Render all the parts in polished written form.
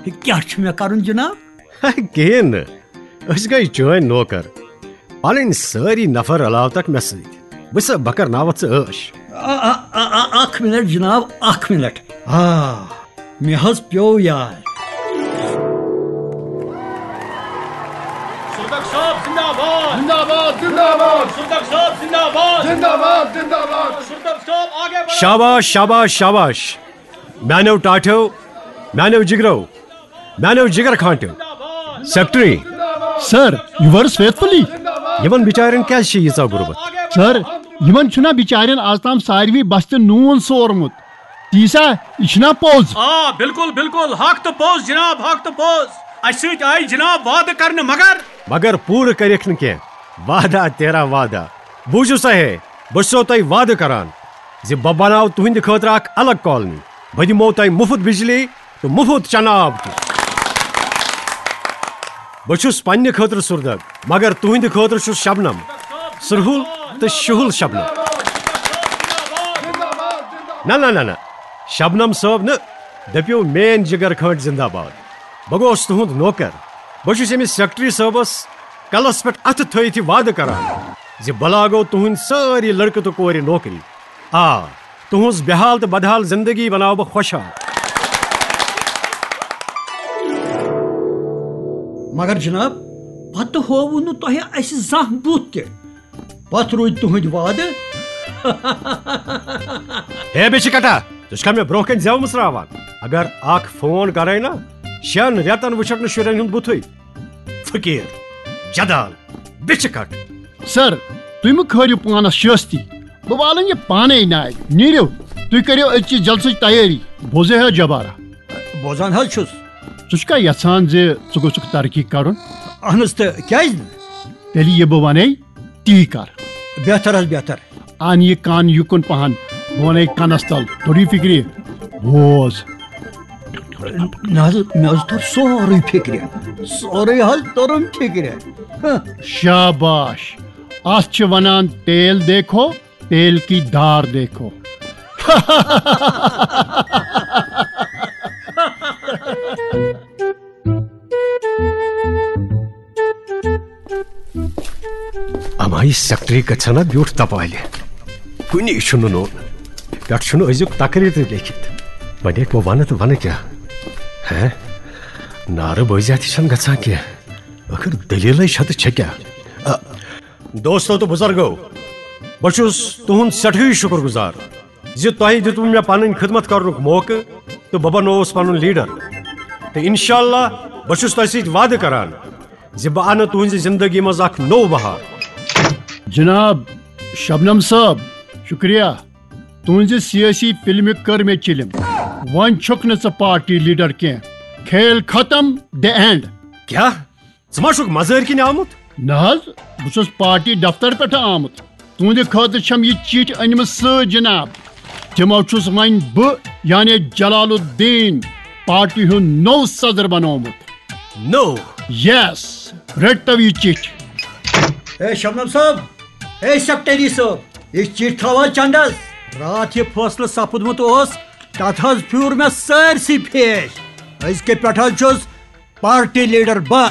کیا میں کرن جناب؟ کہین اس گئی چین نوکر پن ساری نفر علاو تک مے ست بس بکر ناوت عش. اخ منٹ جناب اخ منٹ. مے حظ پیو یاد. شاباش شاباش شاباش میانو ٹاٹھو میانو جگرو میانو جگر کھانٹو. سیکٹری سر یو ورس فیتھفلی. یمن بچارن کیا ییژا غربت؟ سر یمن چھنا بچارن آز تام ساروی بست نون سورمت تیسا یہ چھنا پوز. بالکل بالکل حق تو پوز جناب حق تو پوز. اس سۭتۍ آئی جناب وعدہ کرنے مگر پور کرکھ نہ کی. وعدہ تیرا وعدہ بوجھو سا ہے بسو تہ وعدہ کران زِ بہ بناو تہند خاطر اکھ الگ کالونی. بہ دمو تہ مفت بجلی تو مفت چناب تہ. بچھس پنہ خاطر سردگ مگر تہند خاطر چھس شبنم سرہل تو شہل شبنم. نہ شبنم صٲب نہ دپیو مین جگر کھانٹ زندہ باد. بہ گوس تہند نوکر. بہ چھس أمس سیکٹری صٲبس کلس پہ اتھ تھٲیِتھ وعدہ کران زِ بہ لاگو تہند ساری لڑکہ تو کور نوکری. تہذ بحال تو بدحال زندگی بناو بہ خوشحال. مگر جناب پتہ ہوو نہ تہ اس زانٛہہ بُتھ تہ پتہ روٗدۍ تُہنٛدۍ وعدٕ. ہے بیچ کٹا ژٕ مے برونٛہہ کن زیو مسراوان. اگر اکھ فون کرے نا 6 رٮ۪تن وٕچھکھ نہٕ شُرٮ۪ن ہُنٛد بُتھٕے. فقیر جدال بچ کٹ. سر تُہۍ مہٕ کھٲرِو پانس شٲستی. بہٕ والن یہ پانے ناے. نیٖرِو تُہۍ کٔرِو أزچہِ جلسٕچ تیٲری. بوزے ہا جبارا. بوزان حظ چھُس. ژٕ چھُکھا یژھان زِ ژٕ گوٚژھُکھ ترقی کرُن؟ اہن حظ تہٕ کیٛازِ نہٕ. تیٚلہِ یہِ بہٕ ونے تی کر. بہتر حظ بہتر. ان یہ کان یکن پہن بہٕ ونے کنس تل توری فکری بوز. نہ حظ مےٚ حظ توٚر سورُے فکرِ سورُے حظ توٚرُم فکرِ. شاباش. اتھ چھِ ونان تیل دیکھو تیل کی دھار دیکھو. امائی سیکٹری گھنا بیوٹ تپالہ کن نون پہ أزیُک تقریر تہ لیکھت. ونے بہ ون تو ون کیا نار بٲزیات چھن گژھان کی. آخر دلیل چھ تو کیا. دوستو تو بزرگو بہ چھس تہند سٹھے شکر گزار زِ تۄہہِ دِتوٕ مےٚ پنٕنۍ خدمت کرنُک موقع تہٕ بہٕ بنووُس پنُن لیڈر. تہٕ انشاءاللہ بہ چھس تۄہہِ سۭتۍ وعدٕ کران زِ بہٕ انہٕ تُہنزِ زندگی منٛز اکھ نوٚو بہار. جناب شبنم صٲب شکریہ. تہنزِ سیاسی فلمہِ کٔر مےٚ چلم. وۄنۍ چھُکھ نہٕ ژٕ پارٹی لیڈر کینٛہہ. کھیل ختم دی اینڈ. کیا ژٕ ما چھُکھ مزٲرۍ کِنۍ آمُت؟ نہ حظ بہٕ چھُس پارٹی دفتر پٮ۪ٹھ آمُت. تُہنٛدِ خٲطرٕ چھم یہِ چِٹھۍ أنمٕژ سۭتۍ جناب. تِمو چھُس وۄنۍ بہٕ یعنی جلال الدین پارٹی ہُنٛد نوٚو صدر بنومُت. نو یس رٔٹتو یہِ چِٹھۍ. اے شبنم صٲب اے سیکٹری صٲب یہ چٹھ تھاوا چندس. رات یہ فٲصلہٕ سپُدمُت اوس تتھ حظ پھیوٗر مےٚ سٲرسٕے پھیش. أزکہِ پٮ۪ٹھ حظ چھُس پارٹی لیڈر بہٕ.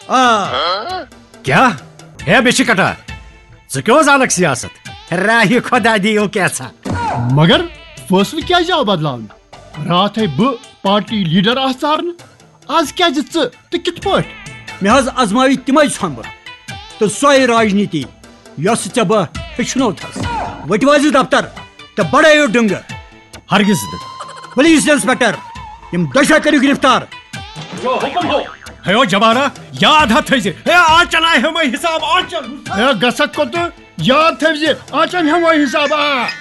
کیا ہے بیچ کٹا ژٕ کیٛاہ زانکھ سیاست. راہہِ خۄدا دِیو کیٛاہ. مگر فٲصلہٕ کیٛازِ آو بدلاونہٕ؟ راتھ ہے بہٕ پارٹی لیڈر آس ژارنہٕ. آز کیٛازِ ژٕ تہٕ کِتھ پٲٹھۍ؟ مےٚ حظ ازمٲوِ تِمے ژھۄنبہٕ تہٕ سۄے راجنیتی یۄس ژےٚ بہٕ ہیٚچھنوتھس. ؤٹِو حظ دفتر تہٕ بڑٲیِو ڈٕنگہٕ. ہرگز نہٕ. پُلیٖس انسپیکٹر یِم دۄشوے کٔرِو گرفتار. ہے جبارا یاد ہا تھٲیزِ. ہے آنچن آے ہمے حساب آنچن. ہے گژھکھ کوٚت یاد تھٲوِ زِ آنچن ہٮ۪مو حساب.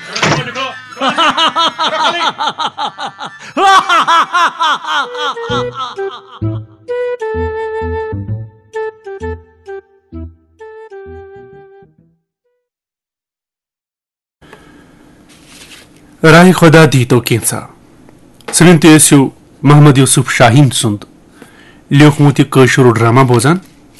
راہ خدا دی تو کینسا سن تہ ٲسِو محمد یوسف شاہین سُنٛد لیوکھمُت یہِ کٲشُر ڈرامہ بوزان.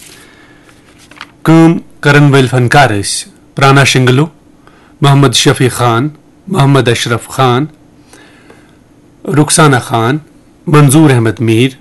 کٲم کرن وٲلۍ فنکار ٲسۍ پرانا شنگلو، محمد شفیع خان، محمد اشرف خان، رخسانہ خان، منظور احمد میر،